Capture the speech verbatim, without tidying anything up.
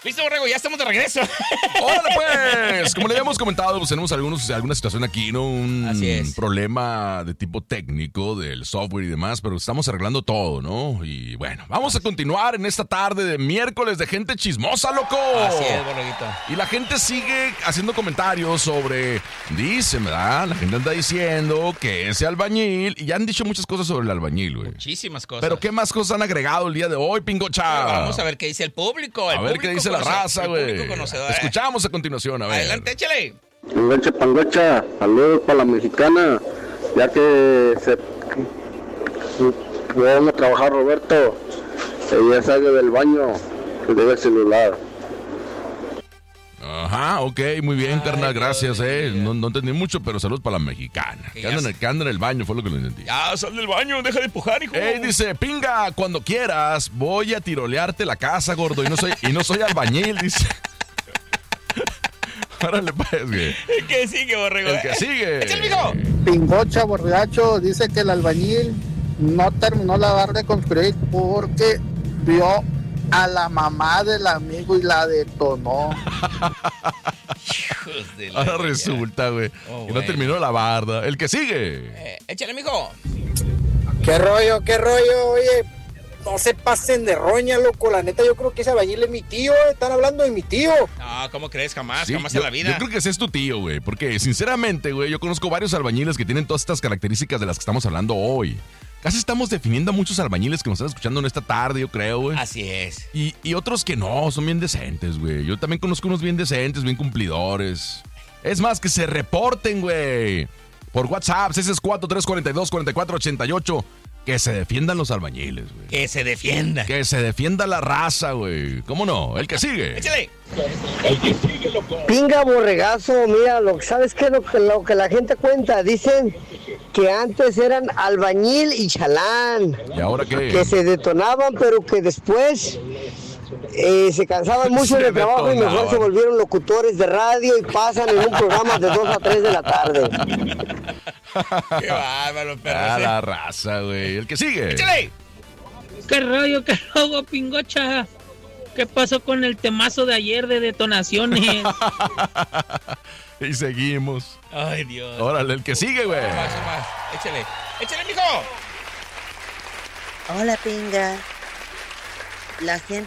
Listo, Borrego, ya estamos de regreso. ¡Órale, pues! Como le habíamos comentado, pues tenemos algunos, alguna situación aquí, ¿no? Un Así es. problema de tipo técnico del software y demás, pero estamos arreglando todo, ¿no? Y bueno, vamos a continuar en esta tarde de miércoles de gente chismosa, loco. Así es, Borreguito. Y la gente sigue haciendo comentarios sobre, dicen, ¿verdad? La gente anda diciendo que ese albañil, y ya han dicho muchas cosas sobre el albañil, güey. Muchísimas cosas. Pero ¿qué más cosas han agregado el día de hoy, Pingocha? Vamos a ver qué dice el público. El a ver público qué dice la conoce- raza, el güey. público conocedor, ¿eh? Escuchamos a continuación, a ver. Adelante, échale. Pangocha, pangocha, saludos para la mexicana, ya que se vamos a trabajar Roberto, ella sale del baño, que debe el celular. Ajá, ok, muy bien, carnal, gracias, eh. No, no entendí mucho, pero saludos para la mexicana. Que Que ya anda, en se- el, que anda en el baño, fue lo que lo entendí. Ya, sal del baño, deja de empujar, hijo. Ey, dice, pinga, cuando quieras, voy a tirolearte la casa, gordo, y no soy, y no soy albañil, dice. Órale, pues, güey. El que sigue, Borrego. El que sigue. Échale, mijo. Pingocha borracho dice que el albañil no terminó la barra de construir porque vio a la mamá del amigo y la detonó. Hijos de la Ahora verga. resulta, güey, Oh, que no bueno. terminó la barda. El que sigue. Eh, échale, mijo. ¿Qué rollo, qué rollo? Oye, no se pasen de roña, loco. La neta, yo creo que ese albañil es mi tío. eh. Están hablando de mi tío. No, ¿cómo crees? Jamás, Sí, jamás yo, en la vida. yo creo que ese es tu tío, güey. Porque, sinceramente, güey, yo conozco varios albañiles que tienen todas estas características de las que estamos hablando hoy. Casi estamos definiendo a muchos albañiles que nos están escuchando en esta tarde, yo creo, güey. Así es. Y, y otros que no, son bien decentes, güey. Yo también conozco unos bien decentes, bien cumplidores. Es más, que se reporten, güey. Por WhatsApp, ese es cuatro tres cuatro dos, cuatro cuatro ocho ocho. Que se defiendan los albañiles, güey. Que se defienda. Que se defienda la raza, güey. ¿Cómo no? El que sigue. Échale. Pinga borregazo, mira, lo, ¿sabes qué? Lo, que- lo que la gente cuenta, dicen que antes eran albañil y chalán, ¿Y ahora qué? que se detonaban, pero que después eh, se cansaban mucho Se del trabajo y mejor detonaban. se volvieron locutores de radio y pasan en un programa de dos a tres de la tarde. Qué bárbaro, A perro. la raza, güey. El que sigue. Échale. ¿Qué rollo, qué rollo, Pingocha? ¿Qué pasó con el temazo de ayer de detonaciones? Y seguimos. Ay, Dios. Órale, el que sigue, güey. Más, más. Échale. Échale, mijo. Hola, pinga. La gente